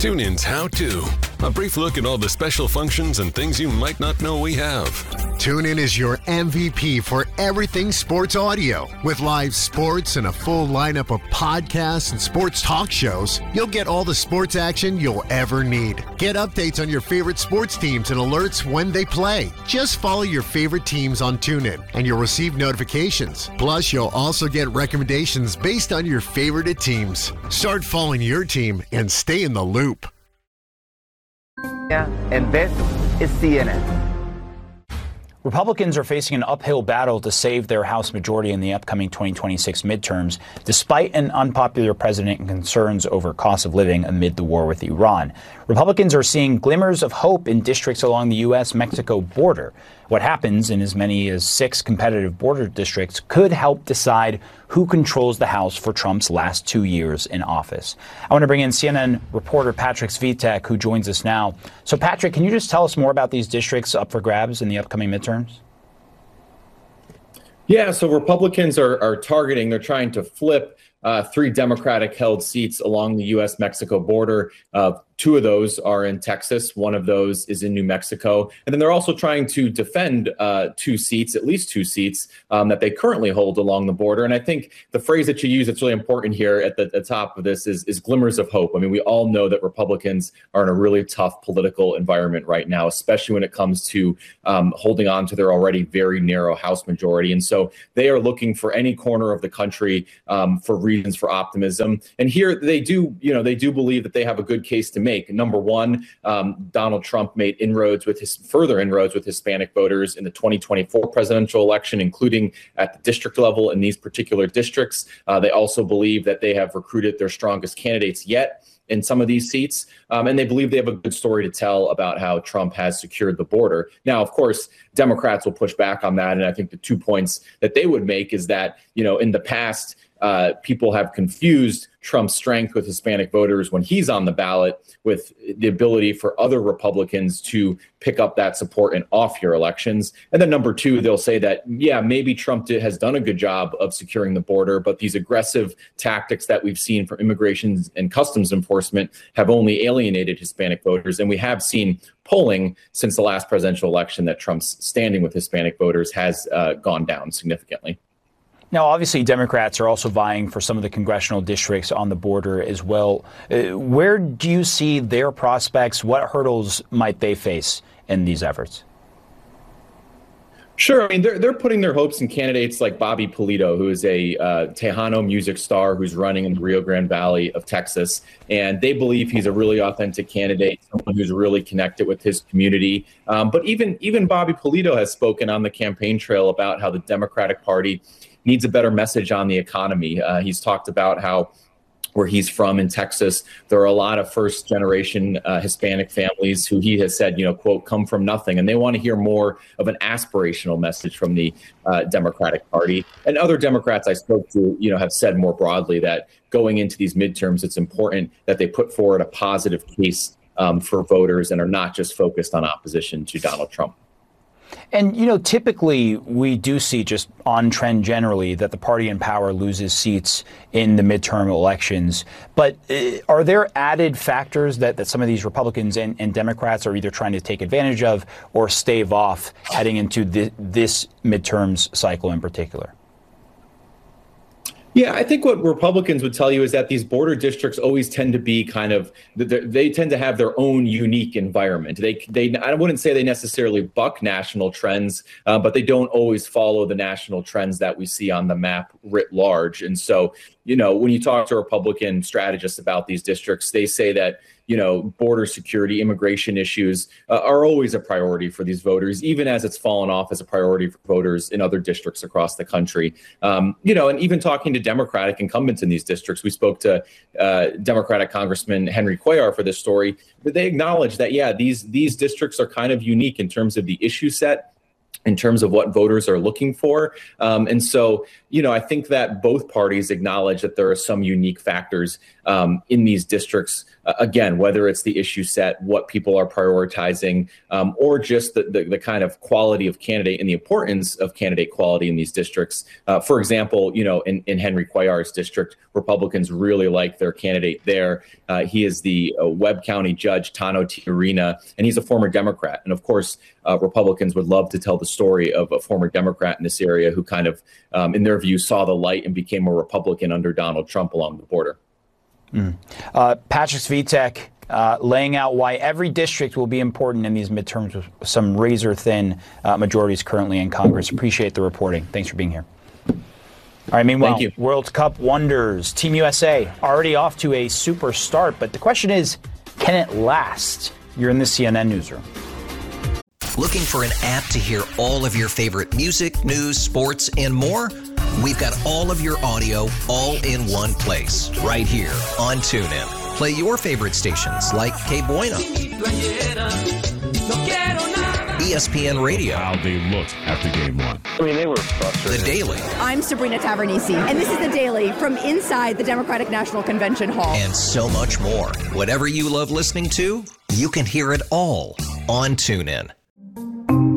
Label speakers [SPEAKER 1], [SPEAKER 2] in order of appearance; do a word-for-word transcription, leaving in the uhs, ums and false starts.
[SPEAKER 1] TuneIn's How To. A brief look at all the special functions and things you might not know we have.
[SPEAKER 2] TuneIn is your M V P for everything sports audio. With live sports and a full lineup of podcasts and sports talk shows, you'll get all the sports action you'll ever need. Get updates on your favorite sports teams and alerts when they play. Just follow your favorite teams on TuneIn and you'll receive notifications. Plus, you'll also get recommendations based on your favorite teams. Start following your team and stay in the loop.
[SPEAKER 3] And this is C N N.
[SPEAKER 4] Republicans are facing an uphill battle to save their House majority in the upcoming twenty twenty-six midterms, despite an unpopular president and concerns over cost of living amid the war with Iran. Republicans are seeing glimmers of hope in districts along the U S Mexico border. What happens in as many as six competitive border districts could help decide who controls the House for Trump's last two years in office. I want to bring in C N N reporter Patrick Svitek, who joins us now. So, Patrick, can you just tell us more about these districts up for grabs in the upcoming midterms?
[SPEAKER 5] Yeah, so Republicans are, are targeting, they're trying to flip uh, three Democratic-held seats along the U S Mexico border. Uh, two of those are in Texas. One of those is in New Mexico. And then they're also trying to defend uh, two seats, at least two seats, um, that they currently hold along the border. And I think the phrase that you use that's really important here at the, the top of this is, is glimmers of hope. I mean, we all know that Republicans are in a really tough political environment right now, especially when it comes to um, holding on to their already very narrow House majority. And so they are looking for any corner of the country um, for reasons for optimism. And here they do, you know, they do believe that they have a good case to make. Number one, um, Donald Trump made inroads with his further inroads with Hispanic voters in the twenty twenty-four presidential election, including at the district level in these particular districts. Uh, they also believe that they have recruited their strongest candidates yet in some of these seats. Um, and they believe they have a good story to tell about how Trump has secured the border. Now, of course, Democrats will push back on that. And I think the two points that they would make is that, you know, in the past, uh, people have confused Trump's strength with Hispanic voters when he's on the ballot with the ability for other Republicans to pick up that support in off-year elections. And then number two, they'll say that, yeah, maybe Trump did, has done a good job of securing the border, but these aggressive tactics that we've seen from immigration and customs enforcement have only alienated Hispanic voters. And we have seen polling since the last presidential election that Trump's standing with Hispanic voters has uh, gone down significantly.
[SPEAKER 4] Now, obviously, Democrats are also vying for some of the congressional districts on the border as well. Uh, where do you see their prospects? What hurdles might they face in these efforts?
[SPEAKER 5] Sure. I mean, they're, they're putting their hopes in candidates like Bobby Pulido, who is a uh, Tejano music star who's running in the Rio Grande Valley of Texas. And they believe he's a really authentic candidate, someone who's really connected with his community. Um, but even, even Bobby Pulido has spoken on the campaign trail about how the Democratic Party needs a better message on the economy. Uh, he's talked about how where he's from in Texas, there are a lot of first generation uh, Hispanic families who he has said, you know, quote, come from nothing. And they want to hear more of an aspirational message from the uh, Democratic Party. And other Democrats I spoke to, you know, have said more broadly that going into these midterms, it's important that they put forward a positive case um, for voters and are not just focused on opposition to Donald Trump.
[SPEAKER 4] And, you know, typically we do see just on trend generally that the party in power loses seats in the midterm elections. But uh, are there added factors that, that some of these Republicans and, and Democrats are either trying to take advantage of or stave off heading into the, this midterms cycle in particular?
[SPEAKER 5] Yeah, I think what Republicans would tell you is that these border districts always tend to be kind of, they tend to have their own unique environment. They, they, I wouldn't say they necessarily buck national trends, uh, but they don't always follow the national trends that we see on the map writ large. And so, you know, when you talk to Republican strategists about these districts, they say that, you know, border security, immigration issues uh, are always a priority for these voters, even as it's fallen off as a priority for voters in other districts across the country. Um, you know, and even talking to Democratic incumbents in these districts, we spoke to uh, Democratic Congressman Henry Cuellar for this story, but they acknowledge that, yeah, these these districts are kind of unique in terms of the issue set in terms of what voters are looking for. Um, and so, you know, I think that both parties acknowledge that there are some unique factors um, in these districts. Uh, again, whether it's the issue set, what people are prioritizing, um, or just the, the, the kind of quality of candidate and the importance of candidate quality in these districts. Uh, for example, you know, in, in Henry Cuellar's district, Republicans really like their candidate there. Uh, he is the uh, Webb County Judge, Tano Tijerina, and he's a former Democrat. And of course, uh, Republicans would love to tell the story of a former Democrat in this area who kind of, um, in their view, saw the light and became a Republican under Donald Trump along the border.
[SPEAKER 4] Mm. Uh, Patrick Svitek uh, laying out why every district will be important in these midterms with some razor-thin uh, majorities currently in Congress. Appreciate the reporting. Thanks for being here. All right, meanwhile, World Cup wonders. Team U S A already off to a super start, but the question is, can it last? You're in the C N N newsroom.
[SPEAKER 6] Looking for an app to hear all of your favorite music, news, sports, and more? We've got all of your audio all in one place, right here on TuneIn. Play your favorite stations like K Bueno, E S P N Radio.
[SPEAKER 7] How they looked after game one.
[SPEAKER 8] I mean, they were frustrated.
[SPEAKER 6] The Daily.
[SPEAKER 9] I'm Sabrina Tavernisi, and this is The Daily from inside the Democratic National Convention Hall.
[SPEAKER 6] And so much more. Whatever you love listening to, you can hear it all on TuneIn.